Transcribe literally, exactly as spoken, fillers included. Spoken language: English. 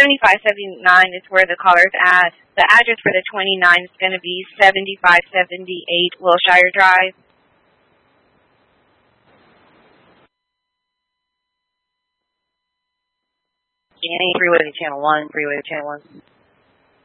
seventy-five seventy-nine is where the caller's at. The address for the twenty-nine is going to be seventy-five seventy-eight Wilshire Drive. Freeway to Channel one, Freeway to Channel one.